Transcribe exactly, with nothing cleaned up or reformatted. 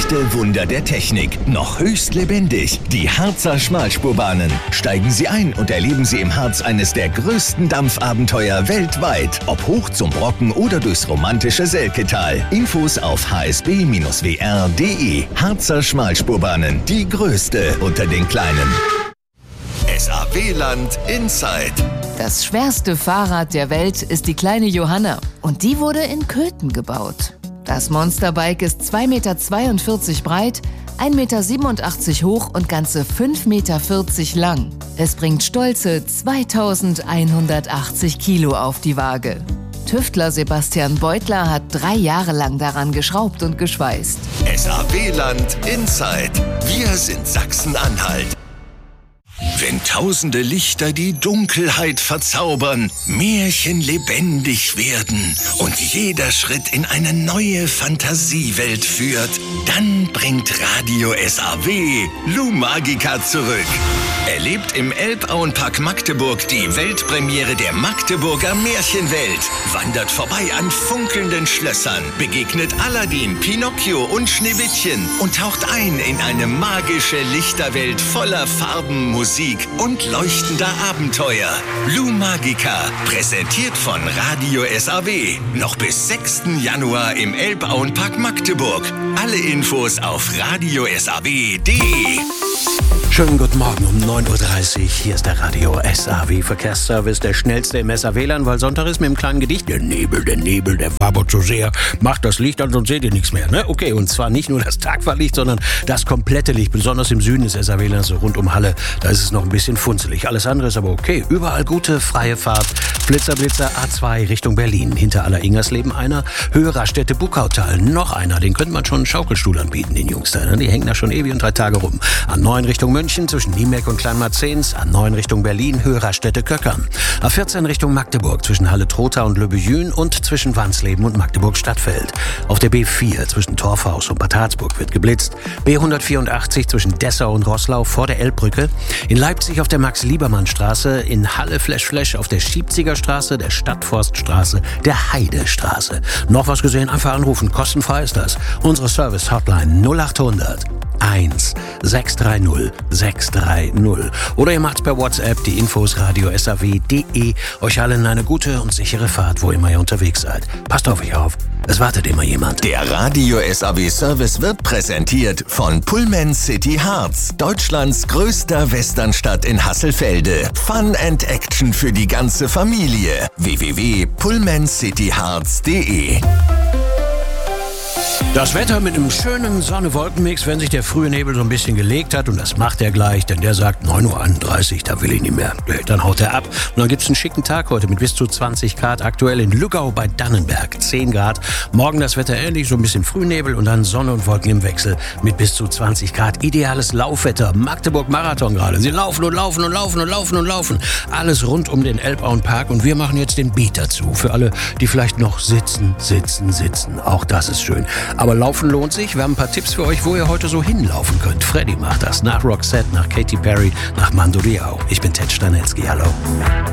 Echte Wunder der Technik, noch höchst lebendig. Die Harzer Schmalspurbahnen. Steigen Sie ein und erleben Sie im Harz eines der größten Dampfabenteuer weltweit. Ob hoch zum Brocken oder durchs romantische Selketal. Infos auf h s b Bindestrich w r punkt d e. Harzer Schmalspurbahnen, die größte unter den kleinen. S A W-Land Inside. Das schwerste Fahrrad der Welt ist die kleine Johanna. Und die wurde in Köthen gebaut. Das Monsterbike ist zwei Komma zweiundvierzig Meter breit, ein Komma siebenundachtzig Meter hoch und ganze fünf Komma vierzig Meter lang. Es bringt stolze zweitausendeinhundertachtzig Kilo auf die Waage. Tüftler Sebastian Beutler hat drei Jahre lang daran geschraubt und geschweißt. S A W-Land Inside. Wir sind Sachsen-Anhalt. Wenn tausende Lichter die Dunkelheit verzaubern, Märchen lebendig werden und jeder Schritt in eine neue Fantasiewelt führt, dann bringt Radio S A W Lou Magica zurück. Erlebt im Elbauenpark Magdeburg die Weltpremiere der Magdeburger Märchenwelt. Wandert vorbei an funkelnden Schlössern, begegnet Aladdin, Pinocchio und Schneewittchen und taucht ein in eine magische Lichterwelt voller Farben, Musik und leuchtender Abenteuer. Lou Magica, präsentiert von Radio S A W. Noch bis sechsten Januar im Elbauenpark Magdeburg. Alle Infos auf radio s a w punkt d e. Schönen guten Morgen um neun Uhr dreißig. Hier ist der Radio S A W Verkehrsservice, der schnellste im S A W-Land, weil Sonntag ist mit dem kleinen Gedicht. Der Nebel, der Nebel, der wabert so sehr. Macht das Licht an, sonst seht ihr nichts mehr. Ne? Okay, und zwar nicht nur das Tagfahrlicht, sondern das komplette Licht. Besonders im Süden des S A W-Lands, so rund um Halle, da ist es noch ein bisschen funzelig. Alles andere ist aber okay. Überall gute, freie Fahrt. Blitzer, Blitzer, A zwei Richtung Berlin. Hinter Aller-Ingersleben einer. Höhe Raststätte Buckautal. Noch einer. Den könnte man schon einen Schaukelstuhl anbieten, den Jungs da. Ne? Die hängen da schon ewig und drei Tage rum. A neun Richtung München, zwischen Niemek und Kleinmarzens. A neun Richtung Berlin, Höhe Raststätte Köckern. A vierzehn Richtung Magdeburg, zwischen Halle-Trotha und Löbejün und zwischen Wansleben und Magdeburg-Stadtfeld. Auf der B vier, zwischen Torfhaus und Bad Harzburg wird geblitzt. B hundertvierundachtzig zwischen Dessau und Roßlau vor der Elbbrücke. In Leipzig auf der Max-Liebermann-Straße. In Halle Flash Flash auf der Schiebziger Straße, der Stadtforststraße, der Heidestraße. Noch was gesehen? Einfach anrufen. Kostenfrei ist das. Unsere Service-Hotline null acht hundert eins sechs drei null sechs drei null. Oder ihr macht's per WhatsApp, die Infos radio s a w punkt d e. Euch allen eine gute und sichere Fahrt, wo immer ihr unterwegs seid. Passt auf euch auf. Es wartet immer jemand. Der Radio S A W Service wird präsentiert von Pullman City Harz, Deutschlands größter Westernstadt in Hasselfelde. Fun and Action für die ganze Familie. w w w punkt pullman city harz punkt d e. Das Wetter mit einem schönen Sonne-Wolken-Mix, wenn sich der frühe Nebel so ein bisschen gelegt hat, und das macht er gleich, denn der sagt neun Uhr einunddreißig, da will ich nicht mehr. Dann haut er ab. Und dann gibt's einen schicken Tag heute mit bis zu zwanzig Grad. Aktuell in Lüggau bei Dannenberg zehn Grad. Morgen das Wetter ähnlich, so ein bisschen Frühnebel und dann Sonne und Wolken im Wechsel mit bis zu zwanzig Grad. Ideales Laufwetter. Magdeburg-Marathon gerade. Sie laufen und laufen und laufen und laufen und laufen. Alles rund um den Elbauenpark, und wir machen jetzt den Beat dazu. Für alle, die vielleicht noch sitzen, sitzen, sitzen. Auch das ist schön. Aber laufen lohnt sich. Wir haben ein paar Tipps für euch, wo ihr heute so hinlaufen könnt. Freddy macht das. Nach Roxette, nach Katy Perry, nach Mando Diao. Ich bin Ted Stanelski. Hallo.